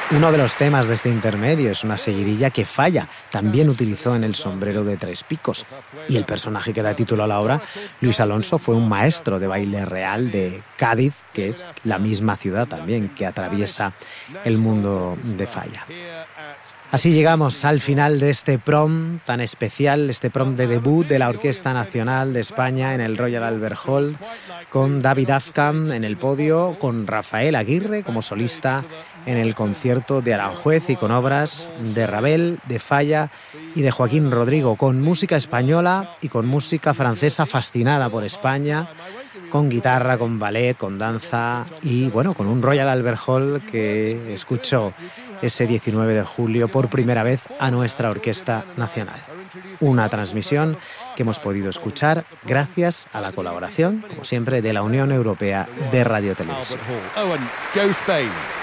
Uno de los temas de este intermedio es una seguidilla que Falla también utilizó en El sombrero de tres picos. Y el personaje que da título a la obra, Luis Alonso, fue un maestro de baile real de Cádiz, que es la misma ciudad también que atraviesa el mundo de Falla. Así llegamos al final de este prom tan especial, este prom de debut de la Orquesta Nacional de España en el Royal Albert Hall, con David Afkam en el podio, con Rafael Aguirre como solista en el concierto de Aranjuez y con obras de Ravel, de Falla y de Joaquín Rodrigo, con música española y con música francesa fascinada por España, con guitarra, con ballet, con danza y bueno, con un Royal Albert Hall que escuchó ese 19 de julio por primera vez a nuestra Orquesta Nacional. Una transmisión que hemos podido escuchar gracias a la colaboración, como siempre, de la Unión Europea de Radiotelevisión.